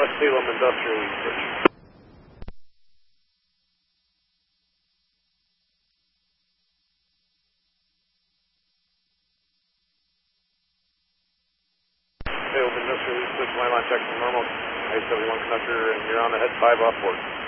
West Salem Industrial Research. Salem Industrial Research, line check from normal. I-71 conductor, and you're on ahead 5 off board.